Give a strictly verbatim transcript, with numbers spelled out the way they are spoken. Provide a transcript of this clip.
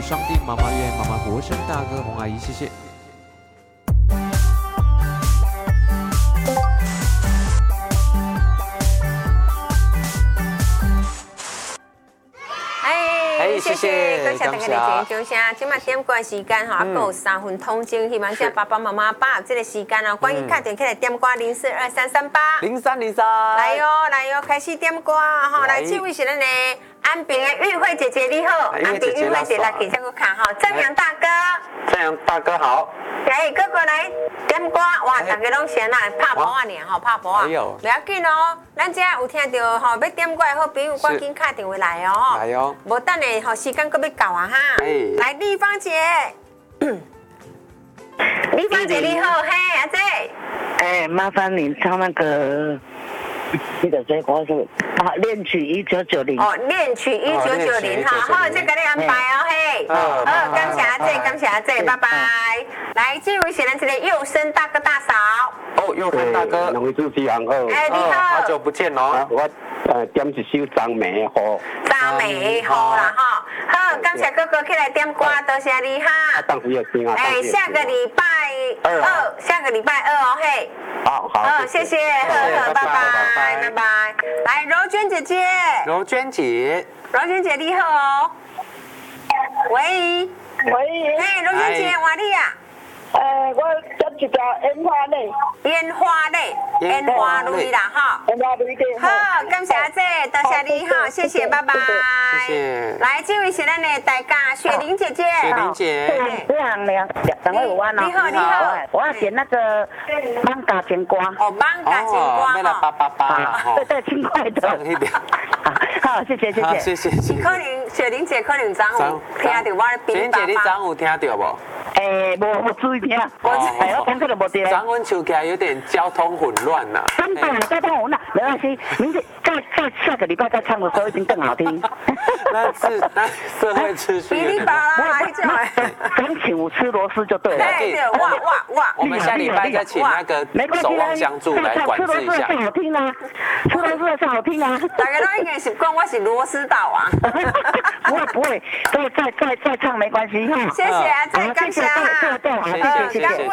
商店妈妈院妈妈国生大哥洪阿姨，谢谢。 哎，谢谢，多谢大家的支持声。今麦点歌时间哈，还有三分钟钟，希望这爸爸妈妈把握这个时间哦，赶紧打电起来点歌零四二三三八零三零三。 来哟来哟，开始点歌哈！来，这位是咱的安平的玉慧姐姐，你好，安平玉慧姐来给这个看哈，正阳大哥， 正阳大哥好。 来，哥哥来点歌，哇，大家拢先来拍波啊呢，吼，拍波啊，不要紧哦，咱这有听到吼，要点歌的好朋友赶紧打电话来哦， 来哦， 无等下吼时间搁要到啊哈，来丽芳姐，丽芳姐你好，嘿阿姐， 哎，麻烦你唱那个。那个这歌是啊，恋曲一九九零哦，恋曲一九九零哈，好，这给你安排哦嘿，好，感谢阿姐，感谢阿姐，拜拜。来，这位是咱这个佑生大哥大嫂。 哦，佑生大哥， 两位主持人好。 哎，你好， 好久不见哦。 我呃点一首张梅的好。 张梅的好啦哈，好，感谢哥哥起来点歌，多谢你哈。 当时有听啊。 哎，下个礼拜二，下个礼拜二哦嘿。 好好。 好，谢谢，呵呵，拜拜，拜拜。来，柔娟姐姐。 柔娟姐。 柔娟姐你好哦。喂。 喂。 哎，柔娟姐，我你啊。 呃，我点一条烟花类。 烟花类，烟花类啦哈。 烟花类的。 好，感谢阿姐，多谢你好，谢谢，拜拜。 谢谢。 来，这位是咱的大家雪玲姐姐。 雪玲姐。 这样两两位午安哦。 你好，你好。 我要点那个芒嘎甜瓜。 哦，芒嘎甜瓜。 为了八八八。 对对，轻快的。 一点。 好，谢谢谢谢。 谢谢。 你可能雪玲姐可能昨有听到我的冰爸爸。雪玲姐，你昨有听到无？ 诶，无无注意听，哎，我听这个无对。 昨晚唱起来有点交通混乱呐。 真的，交通混乱，没关系，明天再再下个礼拜再唱的时候一定更好听。 那是那社会秩序。 噼里啪啦，一种。 想请我吃螺丝就对了。 对对，哇哇哇！ 我们下礼拜再请那个守望相助来管制一下。 吃好听啊，吃螺丝是好听啊。 大家都应该是讲我是螺丝岛啊。 不会不会，再再再再唱没关系哈。 谢谢啊，再感谢。 对对对，好，谢谢谢谢。